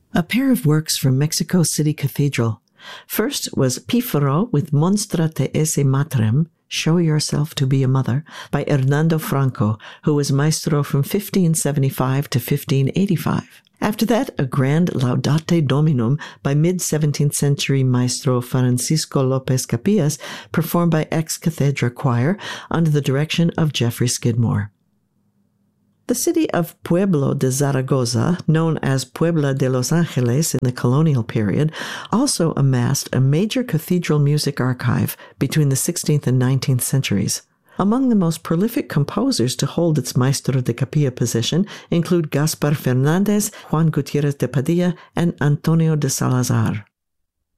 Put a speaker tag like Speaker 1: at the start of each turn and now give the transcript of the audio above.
Speaker 1: A pair of works from Mexico City Cathedral. First was Pífaro with Monstrate esse matrem, Show Yourself to be a Mother, by Hernando Franco, who was maestro from 1575 to 1585. After that, a grand Laudate Dominum by mid-17th century maestro Francisco Lopez Capillas, performed by ex-cathedra choir under the direction of Geoffrey Skidmore. The city of Pueblo de Zaragoza, known as Puebla de Los Angeles in the colonial period, also amassed a major cathedral music archive between the 16th and 19th centuries. Among the most prolific composers to hold its Maestro de Capilla position include Gaspar Fernandez, Juan Gutierrez de Padilla, and Antonio de Salazar.